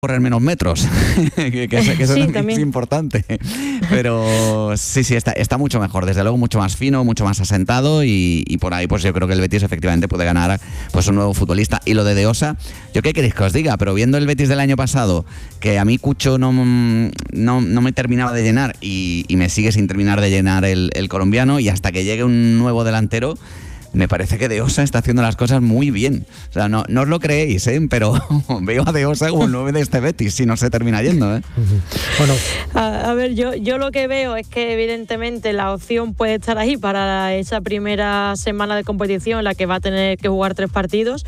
correr menos metros, que eso Sí, es importante, pero sí, está mucho mejor, desde luego mucho más fino, mucho más asentado y por ahí pues yo creo que el Betis efectivamente puede ganar pues un nuevo futbolista. Y lo de Osa, yo qué queréis que os diga, pero viendo el Betis del año pasado, que a mí Cucho no me terminaba de llenar y me sigue sin terminar de llenar el colombiano, y hasta que llegue un nuevo delantero, me parece que De Osa está haciendo las cosas muy bien. O sea, no os lo creéis, pero veo a De Osa como el 9 de este Betis, si no se termina yendo. Bueno, a ver, yo lo que veo es que evidentemente la opción puede estar ahí para esa primera semana de competición en la que va a tener que jugar 3 partidos,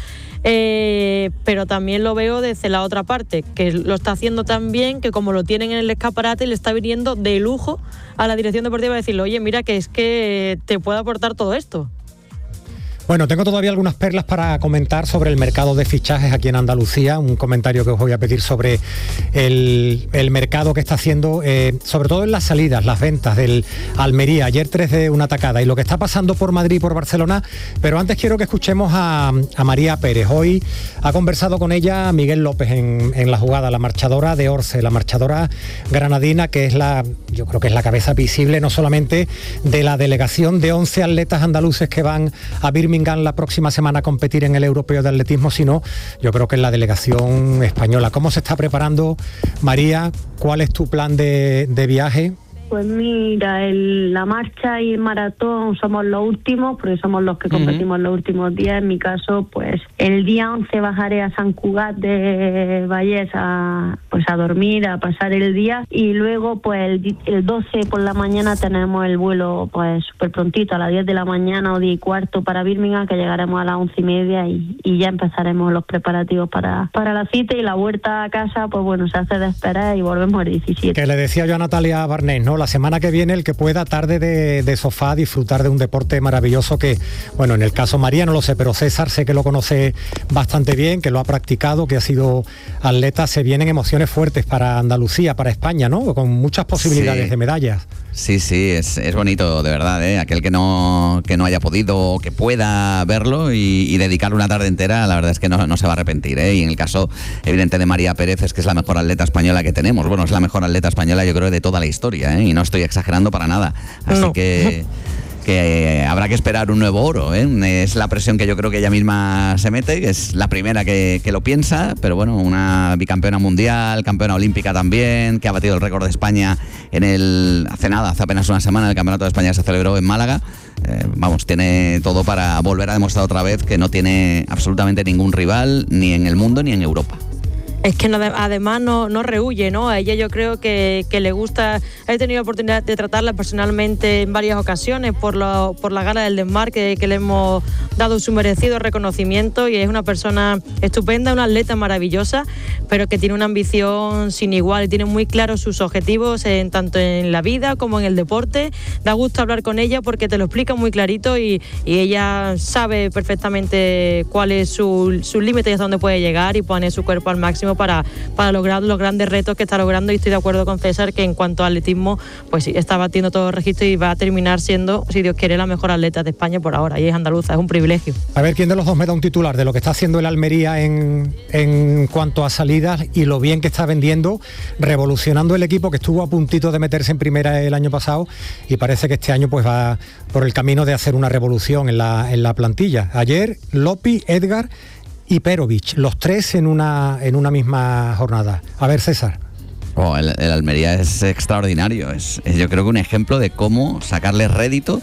pero también lo veo desde la otra parte, que lo está haciendo tan bien que como lo tienen en el escaparate, le está viniendo de lujo a la dirección deportiva a decirle, oye, mira que es que te puedo aportar todo esto. Bueno, tengo todavía algunas perlas para comentar sobre el mercado de fichajes aquí en Andalucía, un comentario que os voy a pedir sobre el mercado que está haciendo, sobre todo en las salidas, las ventas del Almería, ayer 3 de una tacada, y lo que está pasando por Madrid y por Barcelona, pero antes quiero que escuchemos a María Pérez. Hoy ha conversado con ella Miguel López en la jugada, la marchadora de Orce, la marchadora granadina, que es yo creo que es la cabeza visible no solamente de la delegación de 11 atletas andaluces que van a Birmingham la próxima semana a competir en el Europeo de Atletismo, sino yo creo que es la delegación española. ¿Cómo se está preparando, María? ¿Cuál es tu plan de viaje? Pues mira, la marcha y el maratón somos los últimos, porque somos los que competimos los últimos días. En mi caso, pues el día 11 bajaré a San Cugat de Vallés a dormir, a pasar el día, y luego pues el 12 por la mañana tenemos el vuelo pues súper prontito, a las 10 de la mañana o 10 y cuarto para Birmingham, que llegaremos a las 11:30 y ya empezaremos los preparativos para la cita, y la vuelta a casa pues bueno, se hace de esperar y volvemos el 17. Que le decía yo a Natalia Barnés, ¿no? La semana que viene el que pueda tarde de sofá, disfrutar de un deporte maravilloso que, bueno, en el caso María no lo sé, pero César sé que lo conoce bastante bien, que lo ha practicado, que ha sido atleta. Se vienen emociones fuertes para Andalucía, para España, ¿no? Con muchas posibilidades de medallas. Sí, es bonito, de verdad, aquel que no haya podido o que pueda verlo y dedicarle una tarde entera, la verdad es que no se va a arrepentir, y en el caso evidente de María Pérez es que es la mejor atleta española que tenemos. Bueno, es la mejor atleta española yo creo de toda la historia, y no estoy exagerando para nada, así que habrá que esperar un nuevo oro, es la presión que yo creo que ella misma se mete, que es la primera que lo piensa, pero bueno, una bicampeona mundial, campeona olímpica también, que ha batido el récord de España hace apenas una semana, el Campeonato de España se celebró en Málaga. Tiene todo para volver a demostrar otra vez que no tiene absolutamente ningún rival, ni en el mundo ni en Europa. Es que además no rehuye, ¿no? A ella yo creo que le gusta. He tenido la oportunidad de tratarla personalmente en varias ocasiones por la gala del desmarque, que le hemos dado su merecido reconocimiento, y es una persona estupenda, una atleta maravillosa, pero que tiene una ambición sin igual y tiene muy claros sus objetivos tanto en la vida como en el deporte. Da gusto hablar con ella porque te lo explica muy clarito y ella sabe perfectamente cuál es su límite y hasta dónde puede llegar, y pone su cuerpo al máximo para lograr los grandes retos que está logrando. Y estoy de acuerdo con César que en cuanto a atletismo, pues sí, está batiendo todo el registro y va a terminar siendo, si Dios quiere, la mejor atleta de España por ahora, y es andaluza, es un privilegio. A ver, ¿quién de los dos me da un titular de lo que está haciendo el Almería en cuanto a salidas y lo bien que está vendiendo, revolucionando el equipo que estuvo a puntito de meterse en primera el año pasado, y parece que este año pues va por el camino de hacer una revolución en la plantilla? Ayer Lopi, Edgar y Perovic, los 3 en una misma jornada. A ver, César. El Almería es extraordinario, es yo creo que un ejemplo de cómo sacarle rédito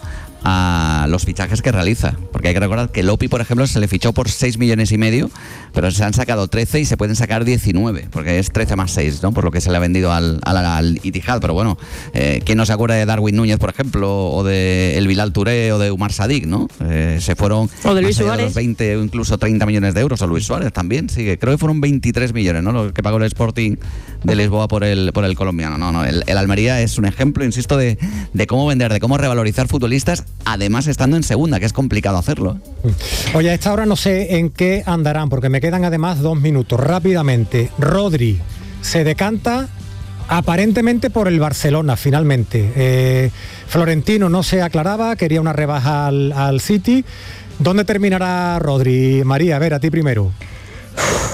a los fichajes que realiza, porque hay que recordar que Lopi, por ejemplo, se le fichó por 6,5 millones, pero se han sacado 13 y se pueden sacar 19, porque es 13 más 6, ¿no? Por lo que se le ha vendido al Itihad. Pero bueno, ¿quién no se acuerda de Darwin Núñez, por ejemplo, o de El Bilal Touré o de Umar Sadik, ¿no? Se fueron o de Luis Suárez, de los 20 o incluso 30 millones de euros, o Luis Suárez también, sí, creo que fueron 23 millones, ¿no? Lo que pagó el Sporting de Lisboa por el colombiano. El Almería es un ejemplo, insisto, de cómo vender, de cómo revalorizar futbolistas, además estando en segunda, que es complicado hacerlo. Oye, a esta hora no sé en qué andarán, porque me quedan además 2 minutos. Rápidamente, Rodri se decanta aparentemente por el Barcelona, finalmente. Florentino no se aclaraba, quería una rebaja al City. ¿Dónde terminará Rodri? María, a ver, a ti primero.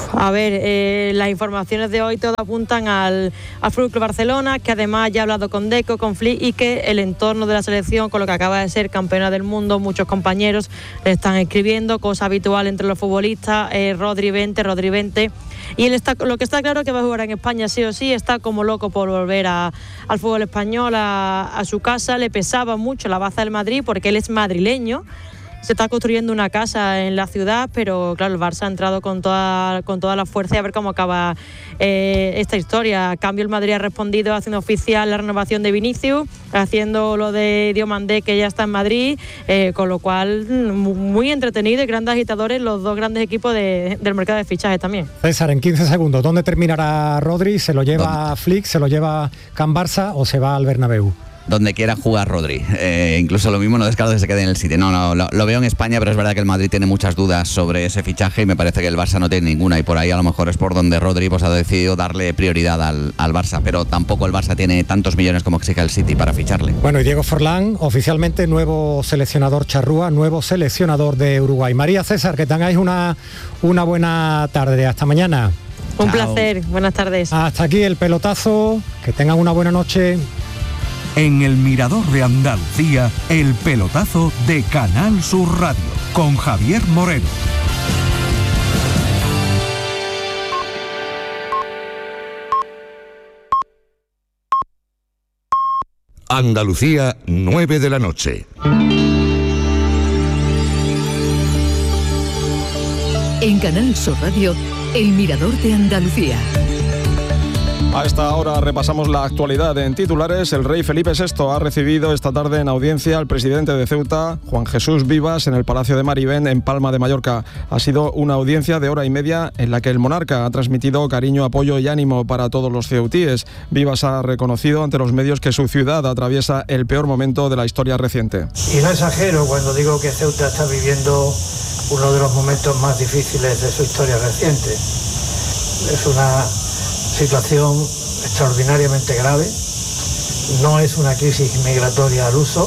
A ver, las informaciones de hoy todo apuntan al Fútbol Club Barcelona, que además ya ha hablado con Deco, con Flick, y que el entorno de la selección, con lo que acaba de ser campeona del mundo, muchos compañeros le están escribiendo, cosa habitual entre los futbolistas, Rodri 20, y él está, lo que está claro es que va a jugar en España sí o sí, está como loco por volver al fútbol español, a su casa. Le pesaba mucho la baza del Madrid porque él es madrileño. Se está construyendo una casa en la ciudad, pero claro, el Barça ha entrado con toda la fuerza, y a ver cómo acaba esta historia. A cambio, el Madrid ha respondido haciendo oficial la renovación de Vinicius, haciendo lo de Diomandé, que ya está en Madrid, con lo cual muy entretenido y grandes agitadores los dos grandes equipos del mercado de fichajes también. César, en 15 segundos, ¿dónde terminará Rodri? ¿Se lo lleva Flick, se lo lleva Can Barça o se va al Bernabéu? Donde quiera jugar Rodri. Incluso lo mismo no descarto que se quede en el City. No, lo veo en España, pero es verdad que el Madrid tiene muchas dudas sobre ese fichaje y me parece que el Barça no tiene ninguna, y por ahí a lo mejor es por donde Rodri ha decidido darle prioridad al Barça, pero tampoco el Barça tiene tantos millones como exige el City para ficharle. Bueno, y Diego Forlán, oficialmente nuevo seleccionador charrúa, nuevo seleccionador de Uruguay. María, César, que tengáis una buena tarde. Hasta mañana. Un placer, buenas tardes. Hasta aquí el pelotazo, que tengan una buena noche. En el Mirador de Andalucía, el pelotazo de Canal Sur Radio, con Javier Moreno. Andalucía, 9 de la noche. En Canal Sur Radio, el Mirador de Andalucía. A esta hora repasamos la actualidad en titulares. El rey Felipe VI ha recibido esta tarde en audiencia al presidente de Ceuta, Juan Jesús Vivas, en el Palacio de Marivén, en Palma de Mallorca. Ha sido una audiencia de 1:30 en la que el monarca ha transmitido cariño, apoyo y ánimo para todos los ceutíes. Vivas ha reconocido ante los medios que su ciudad atraviesa el peor momento de la historia reciente. Y no exagero cuando digo que Ceuta está viviendo uno de los momentos más difíciles de su historia reciente. Es una situación extraordinariamente grave, no es una crisis migratoria al uso,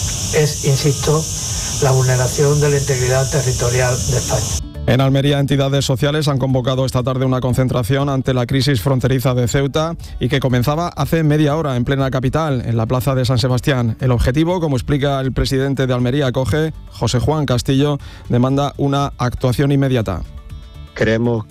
es, insisto, la vulneración de la integridad territorial de España. En Almería, entidades sociales han convocado esta tarde una concentración ante la crisis fronteriza de Ceuta y que comenzaba hace media hora en plena capital, en la plaza de San Sebastián. El objetivo, como explica el presidente de Almería COGE, José Juan Castillo, demanda una actuación inmediata. Creemos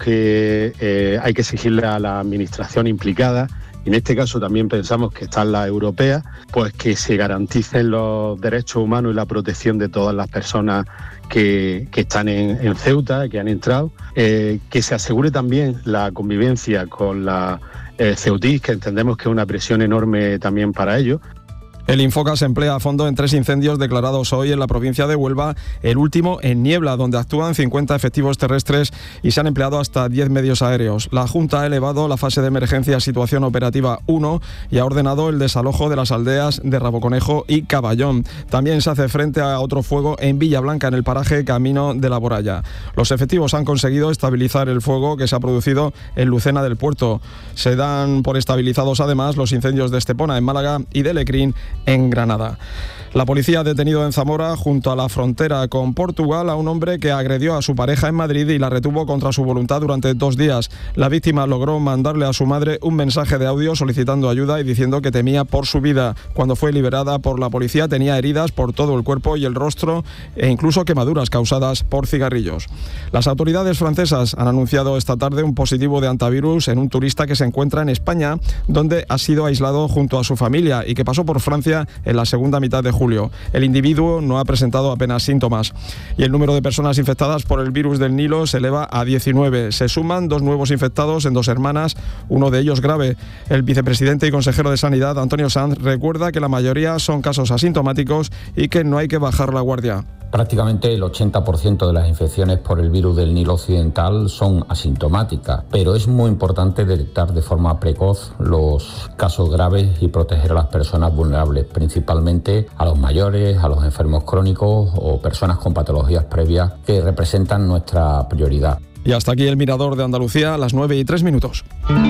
que hay que exigirle a la administración implicada, y en este caso también pensamos que están las europeas, pues que se garanticen los derechos humanos y la protección de todas las personas que están en Ceuta, que han entrado, que se asegure también la convivencia con la ceutís, que entendemos que es una presión enorme también para ellos. El Infoca se emplea a fondo en 3 incendios declarados hoy en la provincia de Huelva, el último en Niebla, donde actúan 50 efectivos terrestres y se han empleado hasta 10 medios aéreos. La Junta ha elevado la fase de emergencia a situación operativa 1 y ha ordenado el desalojo de las aldeas de Raboconejo y Caballón. También se hace frente a otro fuego en Villablanca, en el paraje Camino de la Boralla. Los efectivos han conseguido estabilizar el fuego que se ha producido en Lucena del Puerto. Se dan por estabilizados además los incendios de Estepona, en Málaga, y de Lecrín, en Granada. La policía ha detenido en Zamora, junto a la frontera con Portugal, a un hombre que agredió a su pareja en Madrid y la retuvo contra su voluntad durante 2 días. La víctima logró mandarle a su madre un mensaje de audio solicitando ayuda y diciendo que temía por su vida. Cuando fue liberada por la policía tenía heridas por todo el cuerpo y el rostro e incluso quemaduras causadas por cigarrillos. Las autoridades francesas han anunciado esta tarde un positivo de antivirus en un turista que se encuentra en España, donde ha sido aislado junto a su familia y que pasó por Francia en la segunda mitad de julio. El individuo no ha presentado apenas síntomas. Y el número de personas infectadas por el virus del Nilo se eleva a 19. Se suman 2 nuevos infectados en 2 hermanas, uno de ellos grave. El vicepresidente y consejero de Sanidad, Antonio Sanz, recuerda que la mayoría son casos asintomáticos y que no hay que bajar la guardia. Prácticamente el 80% de las infecciones por el virus del Nilo occidental son asintomáticas, pero es muy importante detectar de forma precoz los casos graves y proteger a las personas vulnerables, principalmente a los mayores, a los enfermos crónicos o personas con patologías previas que representan nuestra prioridad. Y hasta aquí el Mirador de Andalucía, a las 9:03.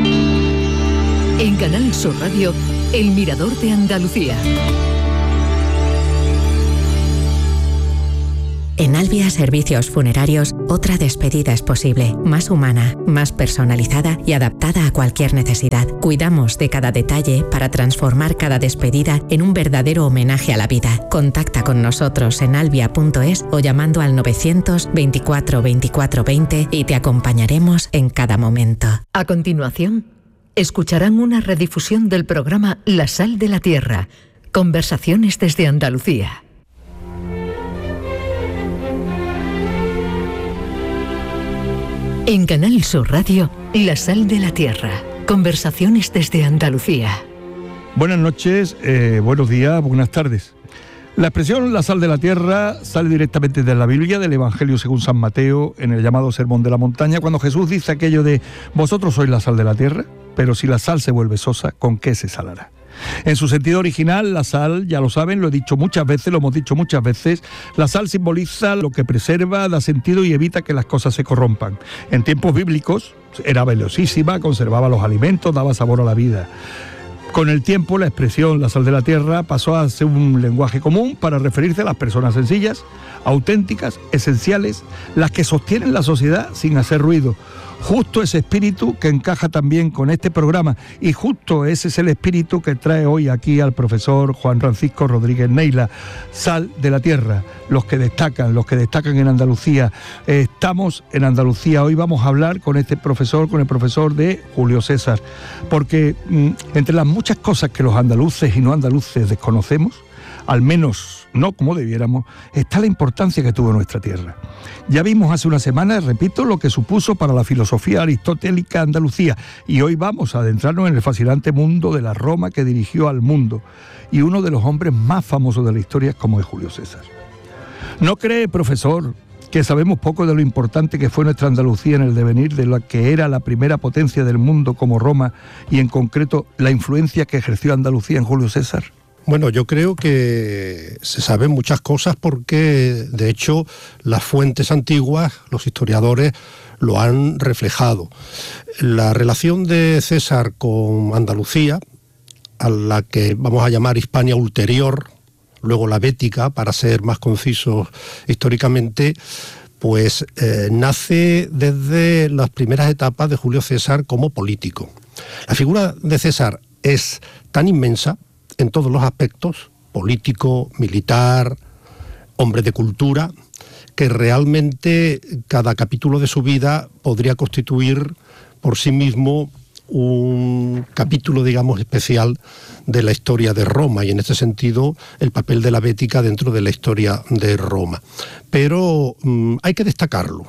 En Canal Sur Radio, el Mirador de Andalucía. En Albia Servicios Funerarios otra despedida es posible, más humana, más personalizada y adaptada a cualquier necesidad. Cuidamos de cada detalle para transformar cada despedida en un verdadero homenaje a la vida. Contacta con nosotros en albia.es o llamando al 924 24 20 y te acompañaremos en cada momento. A continuación, escucharán una redifusión del programa La Sal de la Tierra. Conversaciones desde Andalucía. En Canal Sur Radio, La Sal de la Tierra. Conversaciones desde Andalucía. Buenas noches, buenos días, buenas tardes. La expresión la sal de la tierra sale directamente de la Biblia, del Evangelio según San Mateo, en el llamado Sermón de la Montaña, cuando Jesús dice aquello de vosotros sois la sal de la tierra, pero si la sal se vuelve sosa, ¿con qué se salará? En su sentido original, la sal, ya lo saben, lo he dicho muchas veces, lo hemos dicho muchas veces, la sal simboliza lo que preserva, da sentido y evita que las cosas se corrompan. En tiempos bíblicos era valiosísima, conservaba los alimentos, daba sabor a la vida. Con el tiempo, la expresión la sal de la tierra pasó a ser un lenguaje común para referirse a las personas sencillas, auténticas, esenciales, las que sostienen la sociedad sin hacer ruido. Justo ese espíritu que encaja también con este programa, y justo ese es el espíritu que trae hoy aquí al profesor Juan Francisco Rodríguez Neila. Sal de la tierra, los que destacan en Andalucía. Estamos en Andalucía, hoy vamos a hablar con este profesor, con el profesor de Julio César, porque entre las muchas cosas que los andaluces y no andaluces desconocemos, al menos no como debiéramos, está la importancia que tuvo nuestra tierra. Ya vimos hace una semana, repito, lo que supuso para la filosofía aristotélica Andalucía, y hoy vamos a adentrarnos en el fascinante mundo de la Roma que dirigió al mundo, y uno de los hombres más famosos de la historia como es Julio César. ¿No cree, profesor, que sabemos poco de lo importante que fue nuestra Andalucía en el devenir de la que era la primera potencia del mundo como Roma, y en concreto la influencia que ejerció Andalucía en Julio César? Bueno, yo creo que se saben muchas cosas porque, de hecho, las fuentes antiguas, los historiadores, lo han reflejado. La relación de César con Andalucía, a la que vamos a llamar Hispania Ulterior, luego la Bética, para ser más concisos históricamente, pues nace desde las primeras etapas de Julio César como político. La figura de César es tan inmensa en todos los aspectos, político, militar, hombre de cultura, que realmente cada capítulo de su vida podría constituir por sí mismo un capítulo, digamos, especial de la historia de Roma, y en este sentido el papel de la Bética dentro de la historia de Roma. Pero hay que destacarlo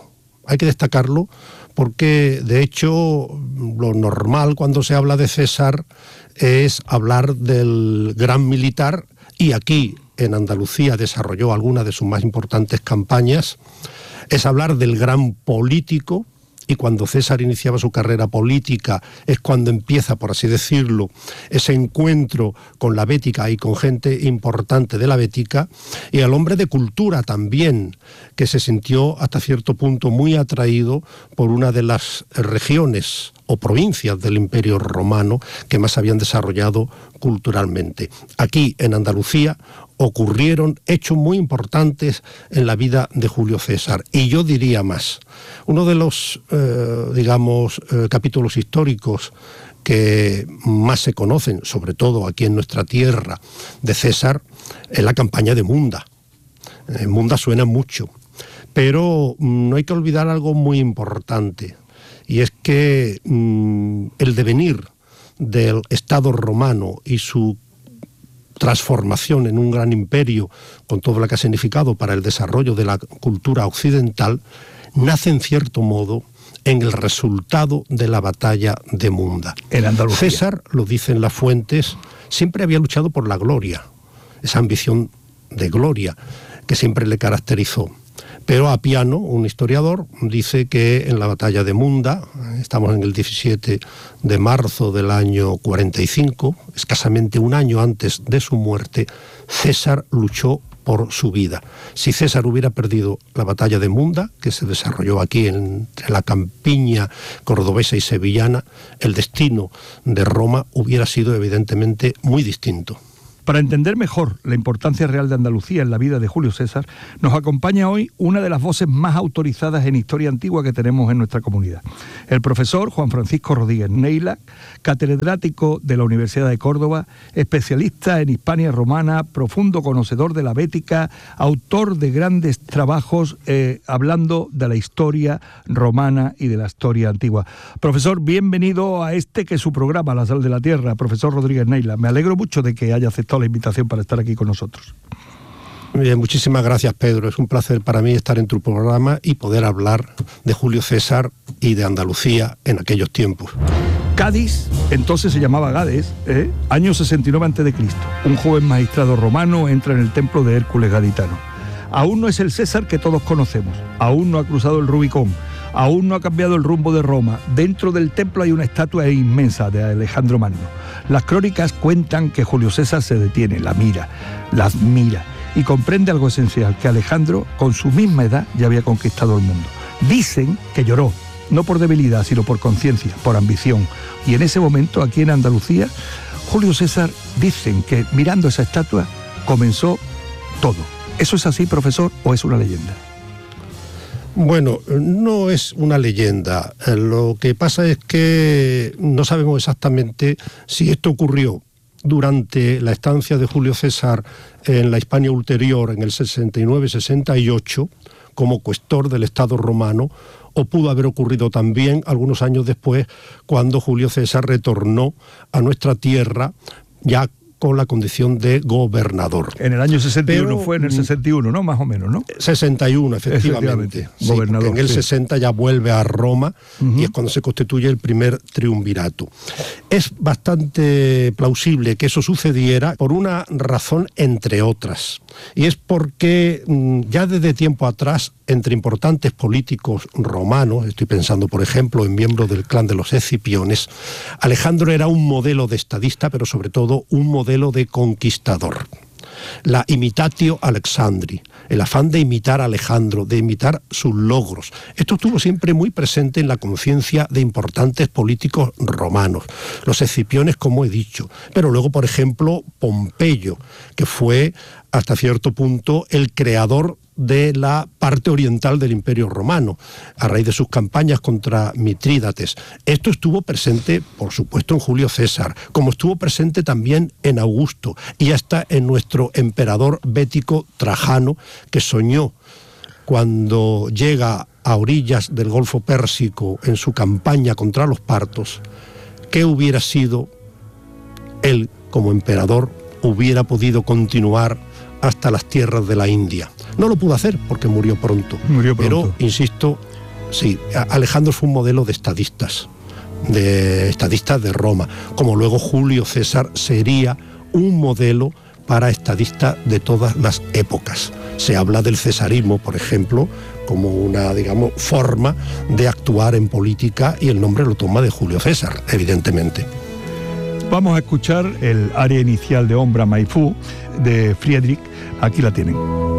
porque, de hecho, lo normal cuando se habla de César es hablar del gran militar, y aquí en Andalucía desarrolló algunas de sus más importantes campañas, es hablar del gran político, y cuando César iniciaba su carrera política es cuando empieza, por así decirlo, ese encuentro con la Bética y con gente importante de la Bética, y al hombre de cultura también, que se sintió hasta cierto punto muy atraído por una de las regiones o provincias del Imperio Romano que más habían desarrollado culturalmente. Aquí, en Andalucía, ocurrieron hechos muy importantes en la vida de Julio César. Y yo diría más, uno de los, capítulos históricos que más se conocen, sobre todo aquí en nuestra tierra, de César, es la campaña de Munda. Munda suena mucho, pero no hay que olvidar algo muy importante, y es que el devenir del Estado romano y su transformación en un gran imperio, con todo lo que ha significado para el desarrollo de la cultura occidental, nace en cierto modo en el resultado de la batalla de Munda. En Andalucía. César, lo dicen las fuentes, siempre había luchado por la gloria, esa ambición de gloria que siempre le caracterizó. Pero Apiano, un historiador, dice que en la batalla de Munda, estamos en el 17 de marzo del año 45, escasamente un año antes de su muerte, César luchó por su vida. Si César hubiera perdido la batalla de Munda, que se desarrolló aquí entre la campiña cordobesa y sevillana, el destino de Roma hubiera sido evidentemente muy distinto. Para entender mejor la importancia real de Andalucía en la vida de Julio César, nos acompaña hoy una de las voces más autorizadas en historia antigua que tenemos en nuestra comunidad. El profesor Juan Francisco Rodríguez Neila, catedrático de la Universidad de Córdoba, especialista en Hispania romana, profundo conocedor de la bética, autor de grandes trabajos hablando de la historia romana y de la historia antigua. Profesor, bienvenido a este que es su programa, La Sal de la Tierra, profesor Rodríguez Neila. Me alegro mucho de que haya aceptado la invitación para estar aquí con nosotros. Bien, muchísimas gracias, Pedro. Es un placer para mí estar en tu programa y poder hablar de Julio César y de Andalucía en aquellos tiempos. Cádiz, entonces se llamaba Gades, año 69 a.C. Un joven magistrado romano entra en el templo de Hércules gaditano. Aún no es el César que todos conocemos, aún no ha cruzado el Rubicón, aún no ha cambiado el rumbo de Roma. Dentro del templo hay una estatua inmensa de Alejandro Magno. Las crónicas cuentan que Julio César se detiene, la mira, la admira y comprende algo esencial, que Alejandro, con su misma edad, ya había conquistado el mundo. Dicen que lloró, no por debilidad, sino por conciencia, por ambición. Y en ese momento, aquí en Andalucía, Julio César, dicen que mirando esa estatua, comenzó todo. ¿Eso es así, profesor, o es una leyenda? Bueno, no es una leyenda. Lo que pasa es que no sabemos exactamente si esto ocurrió durante la estancia de Julio César en la Hispania Ulterior en el 69-68 como cuestor del Estado romano, o pudo haber ocurrido también algunos años después cuando Julio César retornó a nuestra tierra ya con la condición de gobernador. En el año 61 pero, fue en el 61, ¿no? Más o menos, ¿no? 61, efectivamente. Sí, gobernador. En el 60 ya vuelve a Roma y es cuando se constituye el primer triunvirato. Es bastante plausible que eso sucediera por una razón entre otras. Y es porque ya desde tiempo atrás, entre importantes políticos romanos, estoy pensando por ejemplo en miembros del clan de los Escipiones, Alejandro era un modelo de estadista, pero sobre todo un modelo de conquistador. La imitatio Alexandri, el afán de imitar a Alejandro, de imitar sus logros. Esto estuvo siempre muy presente en la conciencia de importantes políticos romanos. Los Escipiones, como he dicho, pero luego, por ejemplo, Pompeyo, que fue hasta cierto punto el creador de la parte oriental del Imperio Romano, a raíz de sus campañas contra Mitrídates. Esto estuvo presente, por supuesto, en Julio César, como estuvo presente también en Augusto y hasta en nuestro emperador bético Trajano, que soñó cuando llega a orillas del Golfo Pérsico en su campaña contra los partos, que hubiera sido él, como emperador, hubiera podido continuar hasta las tierras de la India. No lo pudo hacer porque murió pronto. Pero, insisto, sí, Alejandro fue un modelo de estadistas de Roma, como luego Julio César sería un modelo para estadistas de todas las épocas. Se habla del cesarismo, por ejemplo, como una, digamos, forma de actuar en política, y el nombre lo toma de Julio César, evidentemente. Vamos a escuchar el aria inicial de Ombra Mai Fu de Friedrich. Aquí la tienen.